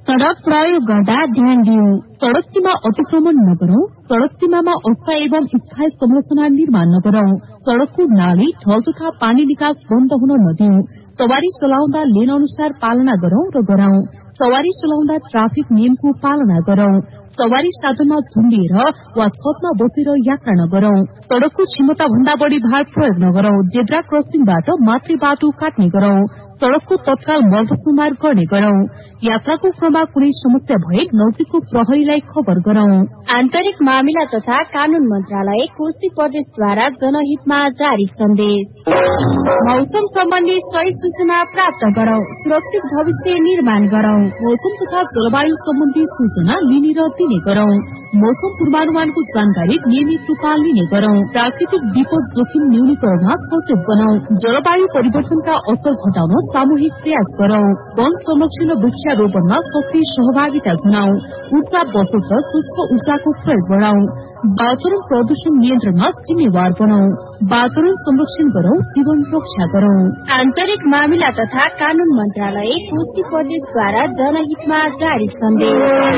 सड़क प्रयोग गर्दा ध्यान दिउँ। सड़क सीमा अतिक्रमण नगरौं। सड़क सीमामा अस्थायी एवं स्थायी संरचना निर्माण नगरौं। सड़कको नाली, ढल तथा पानी निकास बन्द हुन नदिउँ। सवारी चलाउँदा लेन अनुसार पालना गरौं र गराउँ। सवारी चलाउँदा ट्राफिक नियमको पालना गरौं। सवारी साधनमा झुण्डिएर वा छतमा बसेर यात्रा नगरौं। सड़कको क्षमता भन्दा बढ़ी भार प्रयोग नगरौं। जेब्रा क्रसिङबाट मात्रै बाटो काट्ने गरौं। सड़कको तत्काल मर्मत गर्ने गरौं। यात्राको क्रममा कुनै समस्या भए नजिकको प्रहरीलाई खबर गरौं। आन्तरिक मामिला तथा कानून मन्त्रालय कोशी प्रदेशद्वारा जनहितमा जारी सन्देश। मौसम सम्बन्धी सही सूचना प्राप्त गरौं। सुरक्षित भविष्य निर्माण गरौं। मौसम तथा जलवायु सम्बन्धी सूचना लिने र दिने गरौं। मौसम पूर्वानुमानको जानकारी नियमित रूपमा लिने गरौं। प्राकृतिक विपद जोखिम न्यूनीकरणमा सचेत बनाऊ। जलवायु परिवर्तनका असर घटाउन सामूहिक प्रयास गरौं। वन संरक्षण र वृक्षारोपणमा सक्रिय सहभागिता जनाऊ। ऊर्जा बचत र शुष्क ऊर्जाको प्रयोग बढ़ाऊ। वातावरण प्रदूषण नियन्त्रणमा जिम्मेवार बनाऊ। वातावरण संरक्षण गरौं, जीवन रक्षा गरौं। आन्तरिक मामिला तथा कानून मन्त्रालय कोशी प्रदेशद्वारा जनहितमा जारी सन्देश।